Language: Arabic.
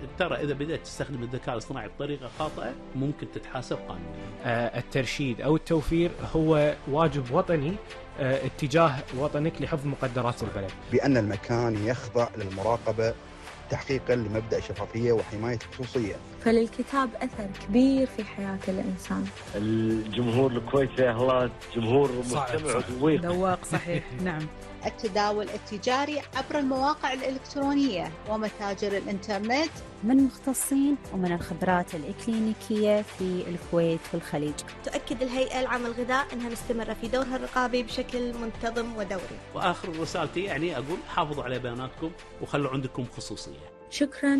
ترى إذا بدأت تستخدم الذكاء الاصطناعي بطريقة خاطئة ممكن تتحاسب قانونيا. الترشيد أو التوفير هو واجب وطني اتجاه وطنك لحفظ مقدرات البلد، بأن المكان يخضع للمراقبة تحقيقا لمبدأ الشفافية وحماية الخصوصية. فللكتاب أثر كبير في حياة الإنسان. الجمهور الكويتي الله جمهور مستمع وذويق ذواق صحيح. نعم. التداول التجاري عبر المواقع الإلكترونية ومتاجر الإنترنت من مختصين ومن الخبرات الإكلينيكية في الكويت والخليج. تؤكد الهيئة العامة للغذاء أنها مستمرة في دورها الرقابي بشكل منتظم ودوري. وآخر رسالتي يعني أقول حافظوا على بياناتكم وخلوا عندكم خصوصية. شكراً.